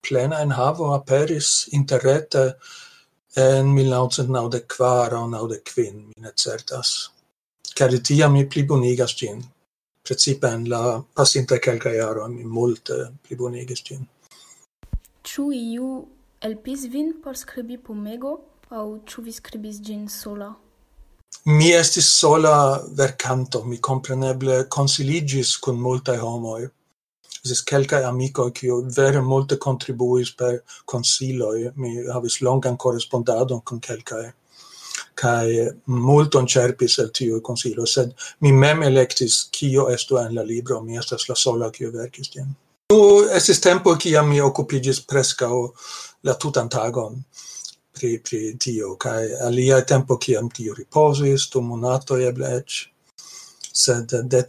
plena en havo aperis interrete en 1994 o 95, mi ne certas. Kaj tiam mi plibonigas ĝin. Precipe en la pasintaj kelkaj jaroj mi multe plibonigis ĝin. Ĉu iu helpis vin por skribi Pomego aŭ ĉu vi skribis ĝin sola? Mi estis sola verkanto, mi kompreneble konsiligis kun multaj homoj. Estis kelkaj amikoj kiuj vere multe kontribuis per konsiloj. Mi havis longan korespondadon kun kelkaj kaj multon ĉerpis el tiuj konsiloj, sed mi mem elektis kio estu en la libro, mi estas la sola kiu verkis ĝin. Estis tempo kiam mi okupiĝis preskaŭ la tutan tagon pri tio, kaj alia tempo kiam tio riposis, 2 monatoj eble eĉ. Sed de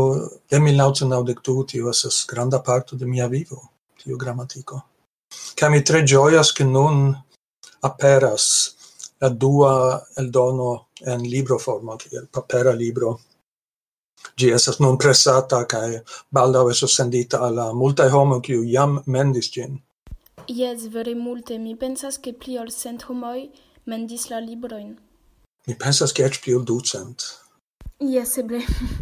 1992 tio estas granda parto de mia vivo, tiu gramatiko. Kaj mi tre ĝojas ke nun aperas la dua eldono en libroformo, kiel papera libro. Ĝi estas nun presata kaj baldaŭ estos sendita al la multaj homoj kiuj jam mendis ĝin. Jes, vere multe. Mi pensas ke pli ol 100 homoj mendis la librojn. Mi pensas ke eĉ pli ol 200. Jes, eble.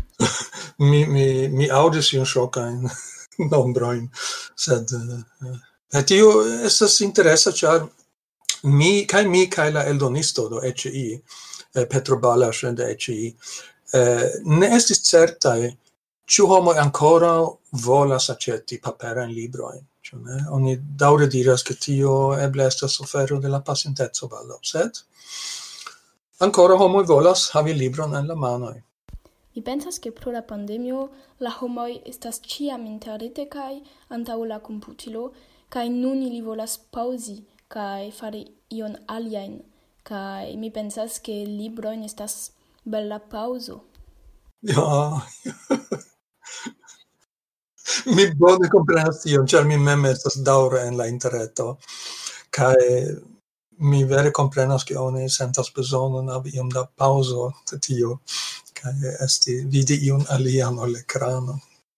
mi aŭdis iun ŝokajn nombrojn, sed tio estas interesa, ĉar mi kaj la eldonisto do ECI, Petro Balas de ECI, ne estis certaj, ĉu homoj ankoraŭ volas aĉeti paperajn librojn. Oni daŭre diras ke tio eble estas ofero de la pasinteco baldaŭ, sed ankoraŭ homoj volas havi libron en la manoj. Mi pensas ke pro la pandemio la homoj estas ĉiam interrete kaj antaŭ la komputilo, kaj nun ili volas paŭzi kaj fari ion aliajn, kaj mi pensas ke librojn estas bela paŭzo. Ja. Mi bone komprenas tion, ĉar mi mem estas daŭre en la interreto, kaj mi vere komprenas ke oni sentas bezonon havi iom da paŭzo de tio, kaj vidi iun alian ol ekrano.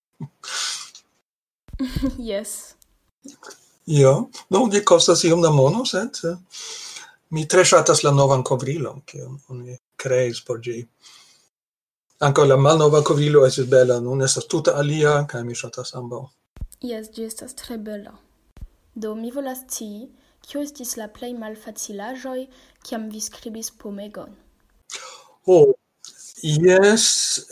Yes. Ja, ĝi kostas iom da mono, sed mi tre ŝatas la novan kovrilon, kiun oni kreis por ĝi. Ankaŭ la malnova kovrilo estis bela, nun estas tuta alia, kaj mi ŝatas ambaŭ. Jes, ĝi estas tre bela. Do mi volas scii, kio estis la plej malfacilaĵoj, kiam vi skribis Pomegon? Jes,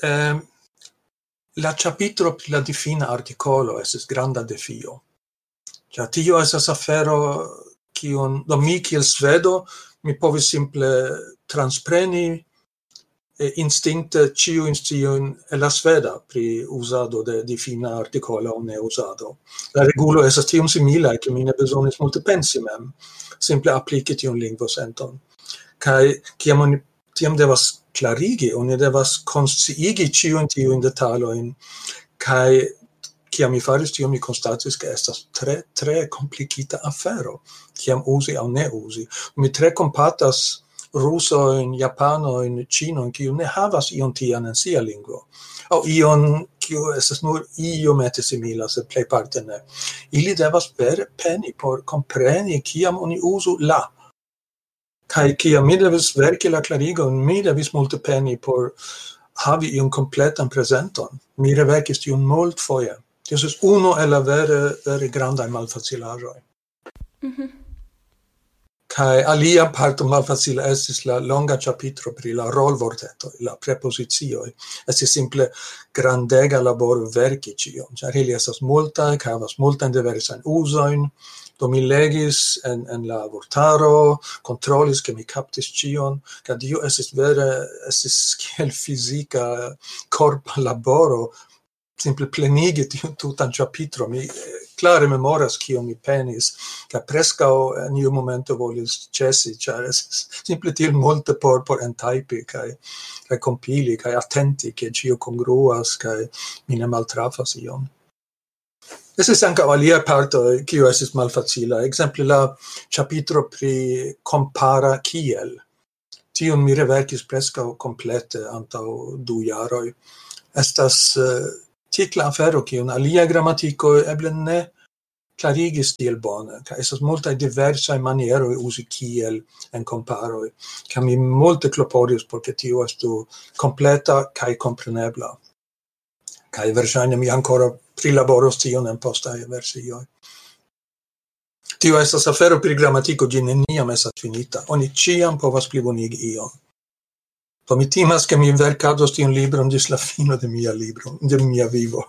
la ĉapitro pri la difina artikolo estis granda defio. Ĉar tio estas afero, kiun do mi kiel svedo, mi povis simple transpreni instinkte ĉiujn sciojn el la sveda pri uzado de difina artikola aŭ neuzado. La regulo estas tiom similaj, ke mi ne bezonis multe pensi mem, simple apliki tiun lingvosenton. Kaj kiam oni tiam devas klarigi, oni devas konsciigi ĉiujn tiujn detalojn, kaj kiam mi faris tion, mi konstatis, ke estas tre, tre komplikita afero, kiam uzi aŭ ne uzi. Mi tre kompatas rusojn, japanojn, ĉinojn, kiuj ne havas ion tian en sia lingvo, aŭ ion kiu estas nur iomete simila, sed plejparte ne. Ili devas vere peni por kompreni kiam oni uzu la. Kaj kiam mi devis verki la klarigon, mi devis multe peni por havi iun kompletan prezenton. Mi reverkis tion multfoje. Tio estas unu el la vere grandaj malfacilaĵoj. Kaj alia parto malfacila estis la longa ĉapitro pri la rolvortetoj, la prepozicioj. Estis simple grandega laboro verki ĉion, ĉar ili estas multaj kaj havas multajn diversajn uzojn. Do mi legis en la vortaro, kontrolis ke mi kaptis ĉion, kaj tio estis kiel fizika korpa laboro, simple plenigi tiun tutan ĉapitro. Mi klare memoras kion mi penis, kaj preskaŭ en iu momento volis ĉesi, ĉar simple tiel multe por entajpi kaj kompili kaj atenti, ke ĉio kongruas kaj mi ne maltrafas ion. Estis ankaŭ alia parto kiu estis malfacila, ekzemple la ĉapitro pri kompara kiel. Tion mi reverkis preskaŭ komplete antaŭ 2 jaroj. Estas tikla afero kiun alia gramatiko eble ne clarigis tiel bone, ca esas multae diversae manieroi usi kiel en comparoi, ca mi multe clopodius porque tio estu completa cae comprenebla. Cae verŝajne mi ancora prilaboros tion en postaj versioj. Tio estas afero pri grammatiko, ĝi neniam estas finita. Oni ĉiam povas plibonigi ion. Do mi timas ke mi verkados tiun libron ĝis la fino de mia vivo.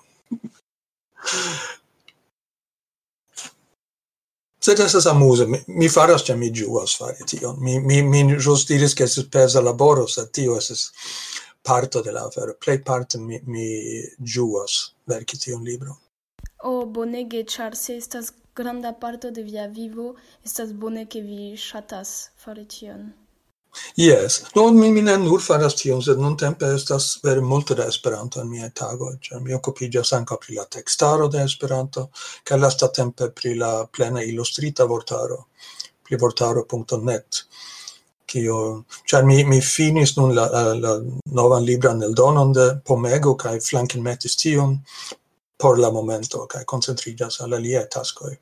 Sed estas amuse, mi faras ĉar mi ĝuas fari tion. Mi ĵus diris ke estas peza laboro, sed tio estas parto de la afero. Plejparte mi ĝuas verki tiun libron. Bonege, ĉar se estas granda parto de via vivo, estas bone ke vi ŝatas fari tion. Yes, mi ne nur faras tion, sed nuntempe estas vere multe da Esperanto en miaj tagoj, ĉar mi okupiĝas ankaŭ pri la tekstaro de Esperanto, kaj lastatempe pri la plena ilustrita vortaro, pri vortaro.net. Ĉar mi finis nun la novan libran eldonon de Pomego kaj flankenmetis tion por la momento kaj koncentriĝas al aliaj taskoj.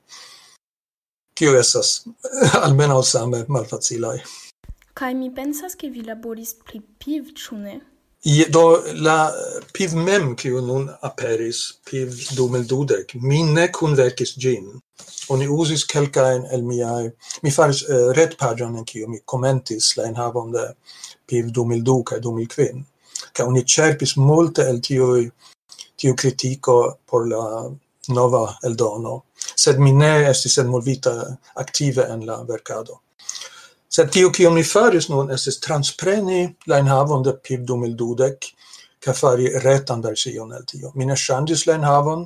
Kio estas almenaŭ same malfacilaj. Kaj mi pensas ke vi laboris pri PIV, ĉu ne? Do la PIV mem, kiu nun aperis, PIV 2012, mi ne kunverkis ĝin. Oni uzis kelkajn el miaj, mi faris retpaĝon en kiu mi komentis la enhavon de PIV 2002 kaj 2005. Kaj oni ĉerpis multe el tiu kritiko por la nova eldono, sed mi ne estis envolvita aktive en la verkado. Sed tio kion mi faris nun estis transpreni la enhavon de PIV 2012 kaj fari retan version el tio. Mi ne ŝanĝis la enhavon,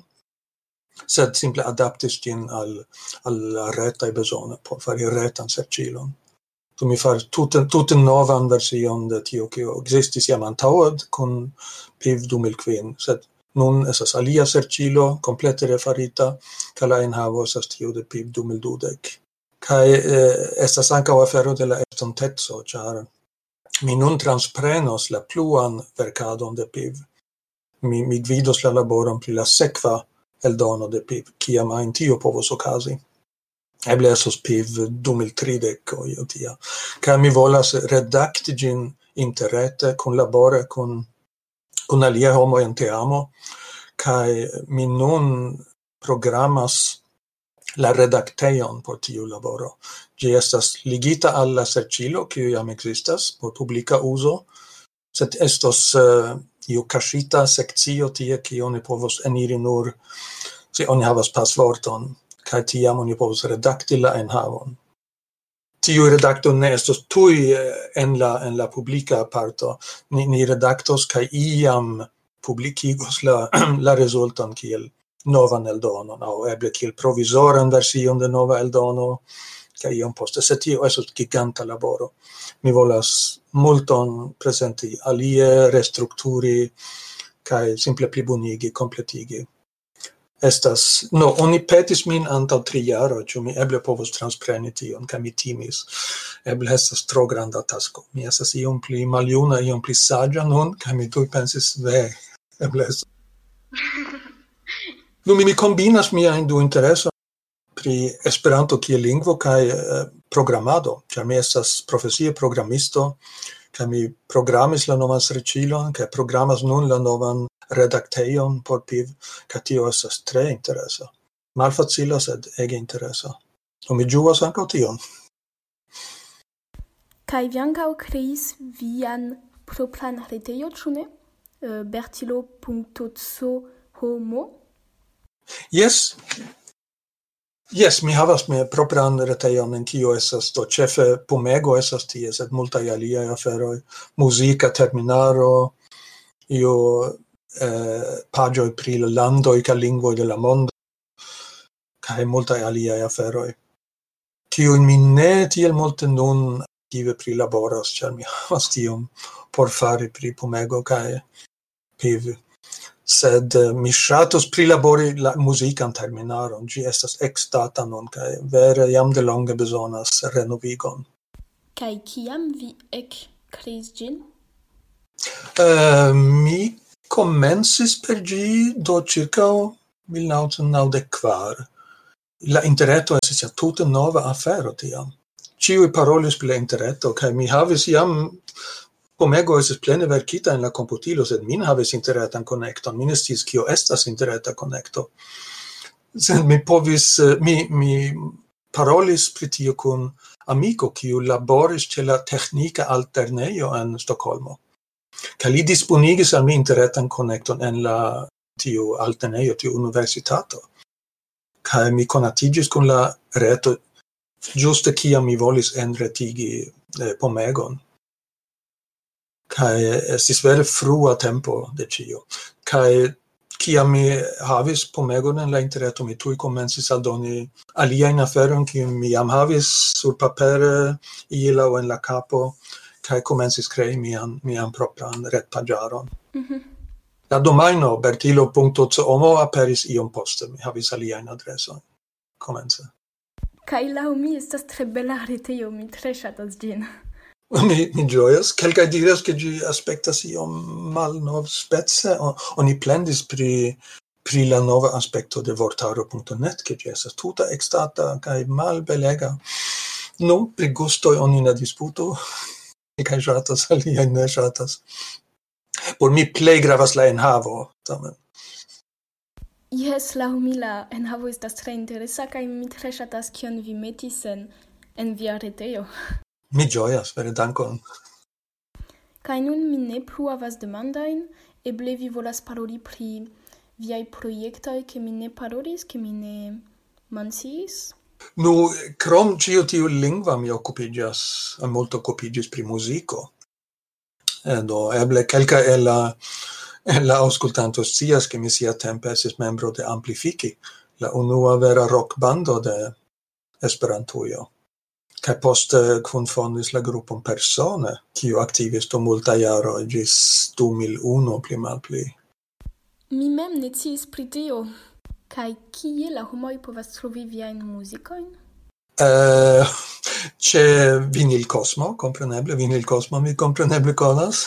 sed simple adaptis ĝin al la retaj bezonoj por fari retan serĉilon. Do mi faris tute novan version de tio kio ekzistis jam antaŭe kun PIV 2005, sed nun estas alia serĉilo komplete refarita kaj la enhavo estas tiu de PIV 2012. Kaj estas ankaŭ afero de la estonteco, ĉar mi nun transprenos la pluan verkadon de PIV. Mi gvidos la laboron pri la sekva eldono de PIV, kiam ajn tio povos okazi. Eble estos PIV 2030 o io tia. Kaj mi volas redakti ĝin interrete, kunlabore kun aliaj homoj en teamo, kaj mi nun programas la redaktejon por tiu laboro. Ĝi estas ligita al la serĉilo, kiu jam ekzistas por publika uzo, sed estos iu kaŝita sekcio tie, kie oni povos eniri nur se oni havas pasvorton, kaj tiam oni povos redakti la enhavon. Tiu redakto ne estos tuj en la publika parto. Ni redaktos kaj iam publikigos la rezulton kiel novan eldonon, aŭ eble kiel provizoran version de nova eldono, kaj iom poste. Sed tio estos giganta laboro. Mi volas multon prezenti alie, restrukturi, kaj simple plibonigi, kompletigi. Oni petis min antaŭ 3 jaroj, ĉu mi eble povos transpreni tion, kaj mi timis. Eble estas tro granda tasko. Mi estas iom pli maljuna, iom pli saĝa nun, kaj mi tuj pensis, eble estas. Mi kombinas miajn du interesojn pri Esperanto kiel lingvo kaj programado, ĉar mi estas profesie programisto, kaj mi programis la novan serĉilon, kaj programas nun la novan redaktejon por PIV, kaj tio estas tre interesa. Malfacila, sed ege interesa. Mi ĝuas ankaŭ tion. Kaj vi ankaŭ kreis vian propran retejon, ĉu ne? Bertilo.co.homo. Yes, mi havas mia propran retejon en kiu estas do ĉefe Pomego estas tie, sed multaj aliaj aferoj, muzika terminaro, iu paĝoj pri la landoj kaj lingvoj de la mondo, kaj multaj aliaj aferoj, kiujn mi ne tiel multe nun aktive prilaboras, ĉar mi havas tiom por fari pri Pomego kaj PIV. Sed mi ŝatus prilabori la muzikan terminaron. Ĝi estas ekstata nun kaj vere jam de longe bezonas renovigon. Kaj kiam vi ekkreis ĝin? Mi komencis per ĝi do ĉirkaŭ 1994. la interreto estis ja tute nova afero tiam. Ciui parolis pri la interreto, kaj mi havis jam pomego estis plene verkita en la komputilo, sed min havis interretan konekton. Mi ne sciis kio estas interreta konekto. Sed mi povis, mi parolis pri tio kun amiko, kiu laboris ĉe la teknika altlernejo en Stokholmo. Kaj li disponigis al mi interretan konekton en la tiu altlernejo, tiu universitato. Kaj mi konatiĝis kun la reto ĝuste kiam mi volis enretigi pomegon. Kaj estis vere frua tempo de ĉio. Kaj kiam mi havis pomegon en la interreto, mi tuj komencis aldoni aliajn aferojn, kiujn mi jam havis surpapere ila aŭ en la kapo, kaj komencis krei mian propran retpaĝaron. La domajno bertilo.com aperis iom poste. Mi havis aliajn adresojn komence. Kaj laŭ mi estas tre bela retejo, mi tre ŝatas ĝin. Mi ĝojas. Kelkaj diras, ke ĝi aspektas iom malnovspece. Oni plendis pri la nova aspekto de vortaro.net, ke ĝi estas tuta ekstata kaj malbelega. Nu, pri gustoj oni ne disputu. Kaj ŝatas, aliaj ne ŝatas. Por mi plej gravas la enhavo, tamen. Jes, laŭ mi la enhavo estas tre interesa kaj mi tre ŝatas kion vi metis en via retejo. Mi ĝojas, vere dankon. Kaj nun mi ne plu havas demandojn, eble vi volas paroli pri viaj projektoj, ke mi ne parolis, ke mi ne menciis? Nu, krom ĉio tiu lingva mi okupiĝas, multo okupiĝis pri muziko. Do eble kelkaj el la aŭskultanto scias, ke mi siatempe estis membro de Amplifiki, la unua vera rockbando de Esperantujo. Kaj poste kunfondis la grupon Persone, kiu aktivis dum multaj jaroj ĝis 2001 pli malpli. Mi mem ne sciis pri tio. Kaj kie la homoj povas trovi viajn muzikojn? Ĉe Vinyl Cosmo, kompreneble. Vinyl Cosmo mi kompreneble konas.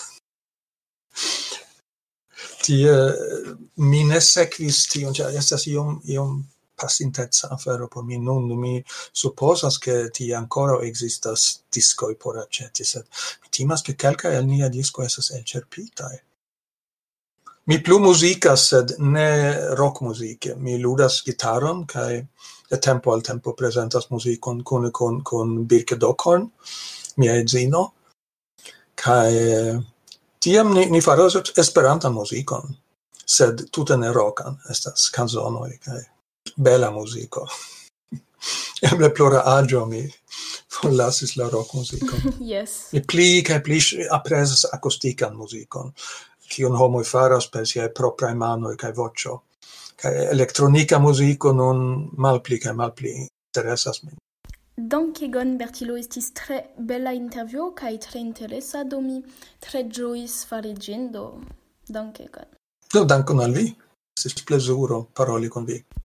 Tie mi ne sekvis tion, ĉar estas iom pasinteca afero por mi nun. Mi supozas, ke tie ankoraŭ ekzistas diskoj por aĉeti, sed mi timas, ke kelkaj el niaj diskoj estas elĉerpitaj. Mi plu muzikas, sed ne rockmuzike. Mi ludas gitaron kaj de tempo al tempo prezentas muzikon kune kun Birke Dockhorn, mia edzino. Kaj tiam ni faras esperantan muzikon, sed tute ne rockan. Estas kanzonoj kaj bela muziko. Eble plora aĝo mi forlasis la rockmuzikon. Yes. Mi pli kaj pli aprezas akustikan muzikon, kiun homoj faras per siaj propraj manoj kaj voĉo. Kaj elektronika muziko nun malpli kaj malpli interesas min. Dankegon, Bertilo, estis tre bela intervjuo kaj tre interesa, do mi tre ĝojis fari ĝin, do dankegon. Do dankon al vi. Estis plezuro paroli kun vi.